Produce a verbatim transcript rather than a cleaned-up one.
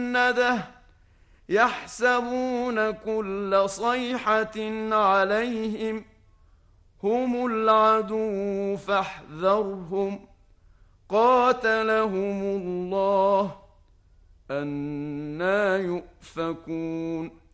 مسندة يحسبون كل صيحة عليهم هم العدو فاحذرهم قاتلهم الله أنى يؤفكون